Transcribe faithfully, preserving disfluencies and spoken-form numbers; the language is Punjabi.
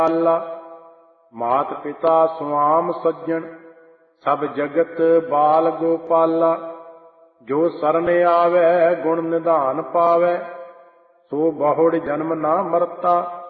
ਆਲਾ। ਮਾਤ ਪਿਤਾ ਸੁਆਮ ਸੱਜਣ ਸਭ ਜਗਤ ਬਾਲ ਗੋਪਾਲਾ। ਜੋ ਸਰਨ ਆਵੈ ਗੁਣ ਨਿਧਾਨ ਪਾਵੈ ਸੋ ਬਹੁੜ ਜਨਮ ਨਾ ਮਰਤਾ।